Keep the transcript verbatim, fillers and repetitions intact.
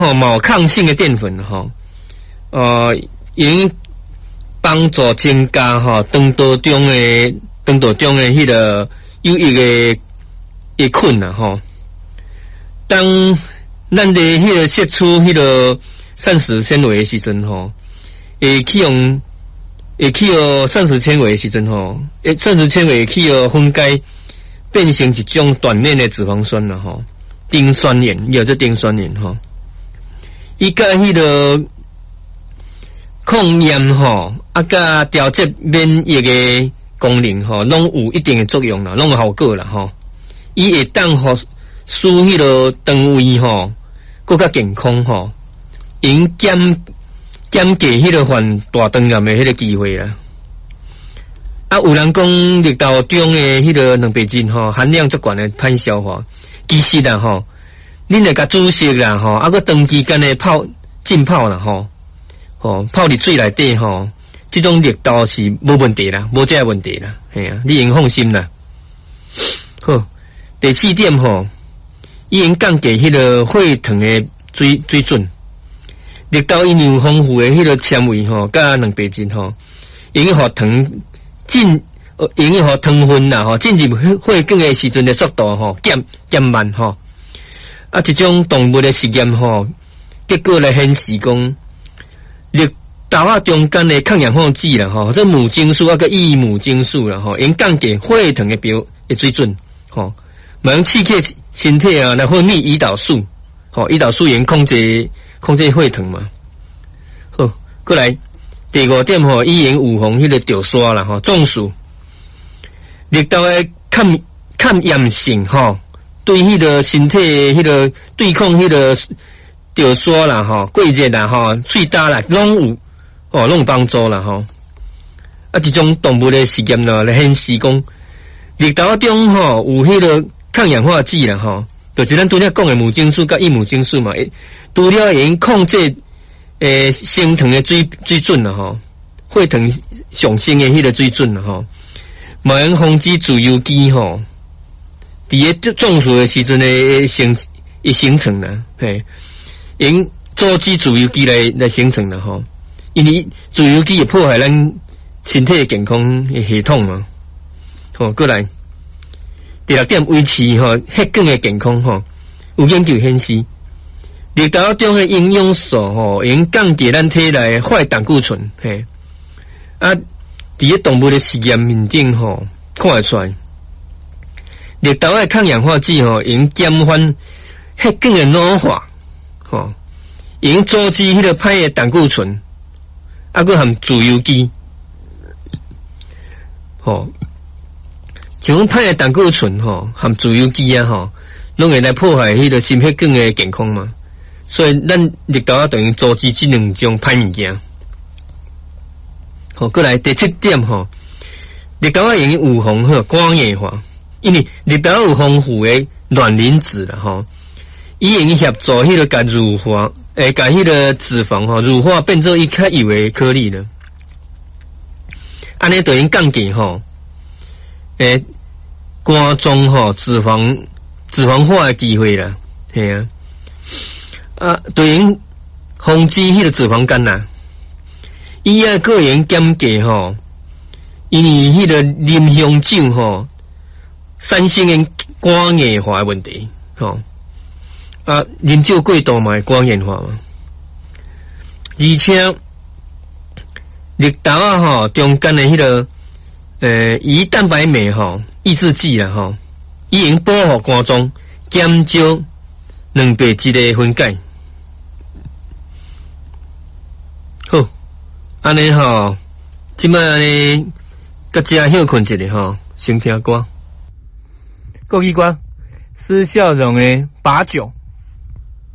吼，冇抗性的淀粉吼，呃，因帮助增加吼肠道中的肠道中的迄个有益的益菌啦吼。当咱的迄个摄取迄个膳食纤维的时阵吼，会去用会去用膳食纤维的时阵吼，诶，膳食纤维去用分解变成一种短链的脂肪酸啦吼，丁酸盐，有这丁酸盐吼。伊甲迄个抗炎吼，啊甲调节免疫的功能吼，拢有一定的作用啦，拢有效果啦吼。伊会当互使迄个肠胃吼更较健康吼，因减减低迄个患大肠癌的迄个机会啦。啊，有人讲绿豆中的迄个蛋白质吼含量足悬的歹消化，其实啦吼。恁来甲煮熟啦吼，啊个长期间的泡浸泡啦吼，吼泡伫水内底吼，这种绿豆是无问题啦，无这个问题啦，嘿啊，你应放心啦。好，第四点吼，伊应降低迄个血糖的水水准。绿豆因有丰富的迄个纤维吼，甲蛋白质吼，因互糖进，因互糖分啦吼，进入血管的时阵的速度吼减减慢吼。啊，这种动物的实验吼，结果来显示讲，绿豆啊中间的抗氧化剂啦吼，这母精素啊个异母精素啦吼，因降低血糖的标的水准吼，能刺激身体啊来分泌胰岛素，吼，胰岛素因控制控制血糖嘛。好，过来第五点吼，伊因有防迄个掉沙啦吼，中暑，绿豆的抗抗炎性吼。对迄个身体迄个对抗迄个掉沙啦吼、过热啦吼、喙焦啦，拢有哦，拢有帮助啦吼。啊，这种动物的实验呢，来显示讲，绿豆中吼有迄个抗氧化剂啦吼，就是咱拄则讲的母精素甲异母精素嘛，除了会控制诶升糖的水水准啦吼，血糖上升的迄个水准啦吼，嘛能防止自由基吼。伫个中暑的时阵呢，形会形成啦，嘿，因阻止自由基来来形成啦吼，因为自由基会破坏咱身体的健康的系统嘛，吼，过来第六点维持吼血管的健康吼，有研究显示，绿豆中的营养素吼，因降低咱体内坏胆固醇，嘿，啊，伫个动物的实验面顶吼，看会出来。绿豆的抗氧化剂吼，用减缓血管的老化，吼，用阻止迄个歹的胆固醇，啊，佮含自由基，吼，像歹的胆固醇吼，含自由基啊吼，拢会来破坏迄个心血管的健康嘛，所以咱绿豆啊等于阻止这两种歹物件。好，过来第七点吼，绿豆啊用预防吼肝硬化。因为绿豆有丰富的卵磷脂啦吼，伊用协助迄个甲乳化，诶，甲迄个脂肪吼乳化变做伊较幼的颗粒了，安尼就用降低吼，诶，肝脏吼脂肪脂肪化的机会啦，系啊，啊，就用防止迄个脂肪肝啦，伊啊个用减低吼，因为迄个啉香酒吼。产生的肝硬化的问题，吼啊，啉酒过度嘛会肝硬化嘛，而且绿豆啊吼中间的迄、那个呃胰蛋白酶吼抑制剂啦吼，伊用保护肝脏，减少蛋白质的分解。好，安尼吼，即摆安尼各家休困一下吼，先听歌。国语歌，施孝荣的《把酒》。